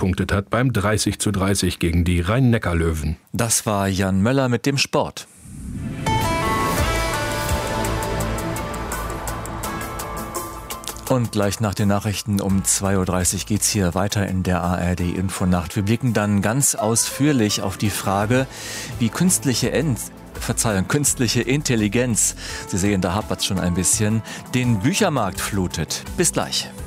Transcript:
gepunktet hat beim 30:30 gegen die Rhein-Neckar-Löwen. Das war Jan Möller mit dem Sport. Und gleich nach den Nachrichten um 2:30 Uhr geht's hier weiter in der ARD-Infonacht. Wir blicken dann ganz ausführlich auf die Frage, wie künstliche Intelligenz, Sie sehen, da hapert's schon ein bisschen, den Büchermarkt flutet. Bis gleich.